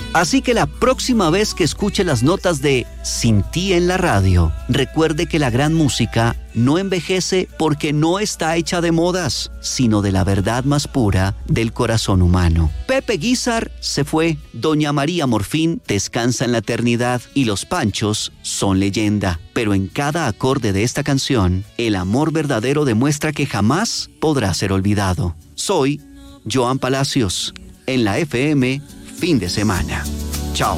Así que la próxima vez que escuche las notas de Sin ti en la radio, recuerde que la gran música no envejece porque no está hecha de modas, sino de la verdad más pura del corazón humano. Pepe Guízar se fue, Doña María Morfín descansa en la eternidad y los Panchos son leyenda. Pero en cada acorde de esta canción, el amor verdadero demuestra que jamás podrá ser olvidado. Soy Joan Palacios, en la FM Fin de Semana.